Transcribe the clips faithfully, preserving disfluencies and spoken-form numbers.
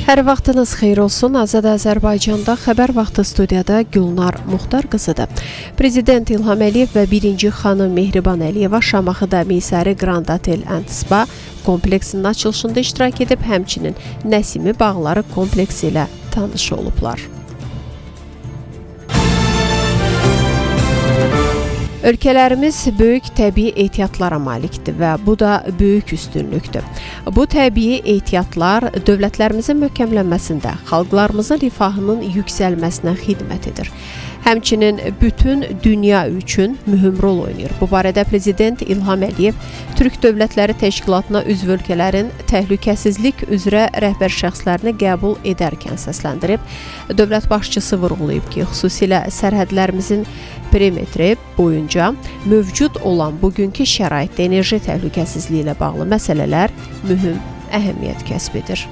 Hər vaxtınız xeyir olsun. Azad Azərbaycanda xəbər vaxtı studiyada Gülnar Muxtar qızıdır. Prezident İlham Əliyev və birinci xanım Mehriban Əliyeva Şamaxıda Meysəri Grand Hotel and Spa kompleksinin açılışında iştirak edib, həmçinin Nəsimi Bağları kompleksi ilə tanış olublar. Ölkələrimiz böyük təbii ehtiyatlara malikdir və bu da böyük üstünlükdür. Bu təbii ehtiyatlar dövlətlərimizin möhkəmlənməsində, xalqlarımızın rifahının yüksəlməsinə xidmət edir. Həmçinin bütün dünya üçün mühüm rol oynayır. Bu barədə Prezident İlham Əliyev Türk Dövlətləri Təşkilatına üzv ölkələrin təhlükəsizlik üzrə rəhbər şəxslərini qəbul edərkən səsləndirib. Dövlət başçısı vurğulayıb ki, xüsusilə sərhədlərimizin perimetri boyunca mövcud olan bugünkü şəraitdə enerji təhlükəsizliyi ilə bağlı məsələlər mühüm əhəmiyyət kəsb edir.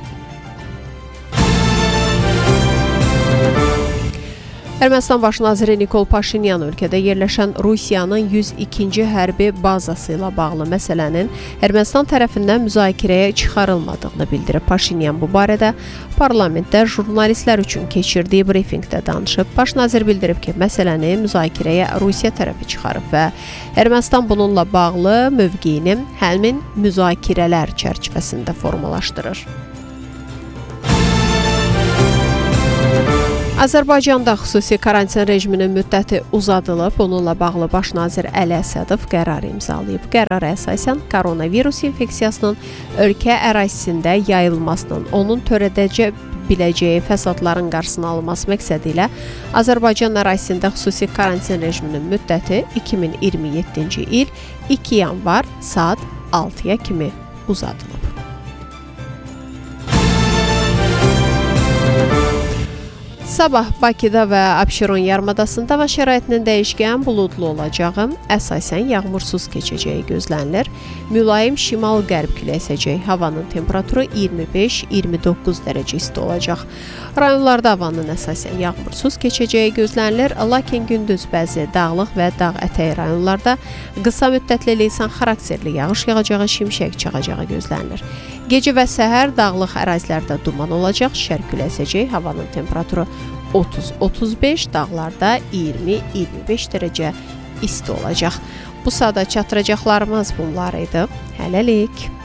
Ermənistan baş naziri Nikol Paşinyan ölkədə yerləşən Rusiyanın yüz ikinci hərbi bazası ilə bağlı məsələnin Ermənistan tərəfindən müzakirəyə çıxarılmadığını bildirib. Paşinyan bu barədə parlamentdə jurnalistlər üçün keçirdiyi brifinqdə danışıb. Baş nazir bildirib ki, məsələni müzakirəyə Rusiya tərəfi çıxarıb və Ermənistan bununla bağlı mövqeyini həmin müzakirələr çərçivəsində formalaşdırır. Azərbaycanda xüsusi karantin rejiminin müddəti uzadılıb. Onunla bağlı baş nazir Əli Əsədov qərar imzalayıb. Qərara əsasən koronavirus infeksiyasının ölkə ərazisində yayılmasının, onun törədəcə biləcəyi fəsadların qarşısının alınması məqsədi ilə Azərbaycan ərazisində xüsusi karantin rejiminin müddəti iki min iyirmi yeddinci il iki yanvar saat altıya kimi uzadılıb. Sabah Bakıda və Abşeron yarımadasında hava şəraitinin dəyişkən buludlu olacağı, əsasən yağmursuz keçəcəyi gözlənilir. Mülayim şimal-qərb küləyi əsəcək. Havanın temperaturu iyirmi beş iyirmi doqquz dərəcə isti olacaq. Rayonlarda havanın əsasən yağmursuz keçəcəyi gözlənilir, lakin gündüz bəzi dağlıq və dağ ətəyi rayonlarda qısa müddətli leysan xarakterli yağış yağacağı, şimşək çaxacağı gözlənilir. Gecə və səhər dağlıq ərazilərdə duman olacaq, şərq küləyi əsəcək. Havanın temperaturu otuz otuz beş, dağlarda iyirmi iyirmi beş dərəcə isti olacaq. Bu saata çatdıracaqlarımız bunlar idi. Hələlik.